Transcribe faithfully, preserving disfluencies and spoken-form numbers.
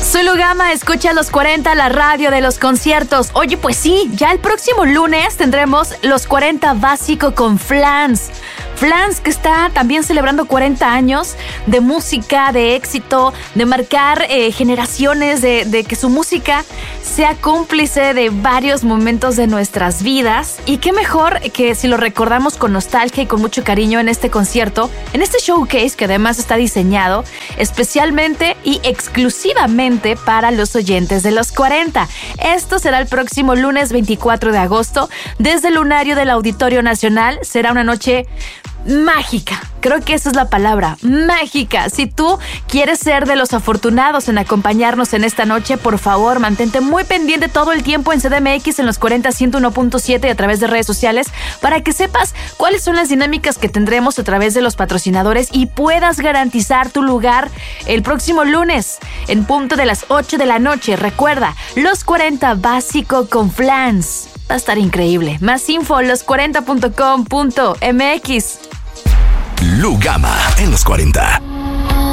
Soy Lugama, escucha los cuarenta, la radio de los conciertos. Oye, pues sí, ya el próximo lunes tendremos los cuarenta básico con Flans. Flans, que está también celebrando cuarenta años de música, de éxito, de marcar eh, generaciones, de, de que su música sea cómplice de varios momentos de nuestras vidas. Y qué mejor que si lo recordamos con nostalgia y con mucho cariño en este concierto, en este showcase que además está diseñado especialmente y exclusivamente para los oyentes de los cuarenta. Esto será el próximo lunes veinticuatro de agosto desde el Lunario del Auditorio Nacional. Será una noche mágica, creo que esa es la palabra, mágica. Si tú quieres ser de los afortunados en acompañarnos en esta noche, por favor, mantente muy pendiente todo el tiempo en C D M X en los cuarenta ciento uno punto siete y a través de redes sociales para que sepas cuáles son las dinámicas que tendremos a través de los patrocinadores y puedas garantizar tu lugar el próximo lunes en punto de las ocho de la noche. Recuerda, los cuarenta básico con Flans. Va a estar increíble. Más info, los cuarenta punto com punto m x. Lugama en los cuarenta.